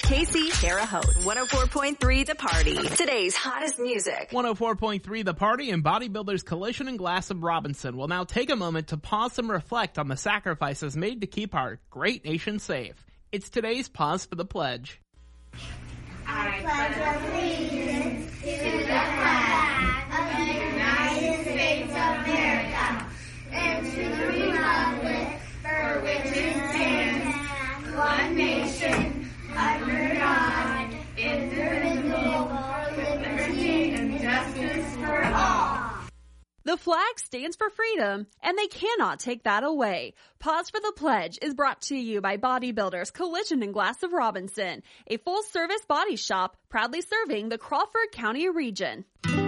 Casey, Tara Host, 104.3 The Party. Today's hottest music. 104.3 The Party and Bodybuilders Collision and Glass of Robinson will now take a moment to pause and reflect on the sacrifices made to keep our great nation safe. It's today's Pause for the Pledge. I pledge allegiance to the flag of the United States of America and to the republic for which it stands, one nation, under God, indivisible, with liberty and justice for all. The flag stands for freedom, and they cannot take that away. Pause for the Pledge is brought to you by Bodybuilders Collision and Glass of Robinson, a full-service body shop proudly serving the Crawford County region.